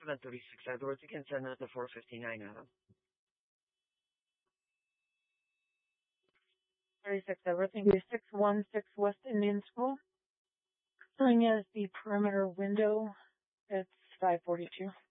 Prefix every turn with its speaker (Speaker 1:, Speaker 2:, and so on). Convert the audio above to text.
Speaker 1: 736 Edwards. You can send us the 459 Adam.
Speaker 2: 36 Edwards, thank you. 616 West Indian School. Showing as the perimeter window, it's 542.